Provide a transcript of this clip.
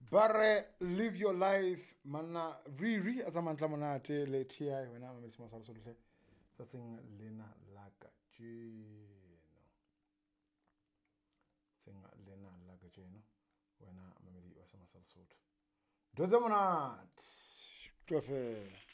Bare live your life manna riri azamantla monate le TI wena mamedi simo sa le tsatsing lena la ka jeno tsenga lena la ka jeno wena mamedi wa sama sa Lesotho doze monate tofe